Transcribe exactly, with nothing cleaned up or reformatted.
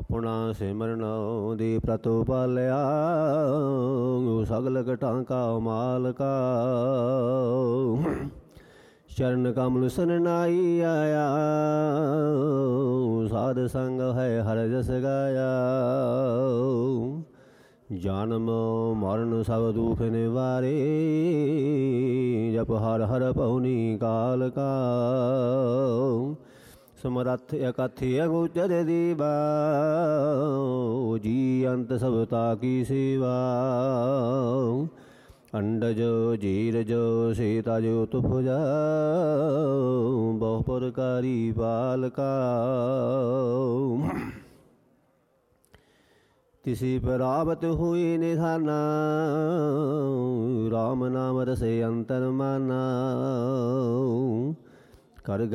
ਆਪਣਾ ਸਿਮਰਨ ਦੀ ਪ੍ਰਤੁ ਪਾਲਿਆ, ਸਗਲ ਘਟਾਂ ਮਾਲਕਾ। ਚਰਨ ਕਮਲ ਸਰਨਾਈ ਆਇਆ, ਸਾਧ ਸੰਗ ਹੈ ਹਰ ਜਸ ਗਾਇਆ। ਜਨਮ ਮਰਨ ਸਭ ਦੁਖ ਨਿਵਾਰੇ, ਜਪ ਹਰ ਹਰ ਪਉਨੀ ਕਾਲ ਕਾ। ਸਮਰੱਥ ਅਕਥ ਅਗੋਚਰ ਦੀਵਾ, ਜੀ ਅੰਤ ਸਭ ਤਾਕੀ ਸੇਵਾ। ਅੰਡਜ ਜੀਰਜ ਸੀਤਾ ਜੋ ਤੁਫਜਾ, ਬਹੁ ਪ੍ਰਕਾਰੀ ਬਾਲਕਾ। ਤਿਸੀ ਪ੍ਰਾਪਤ ਹੋਈ ਨਿਧਾਨਾ, ਰਾਮ ਨਾਮ ਰਸੇ ਅੰਤਰ ਮਾਨਾ। ਕਰ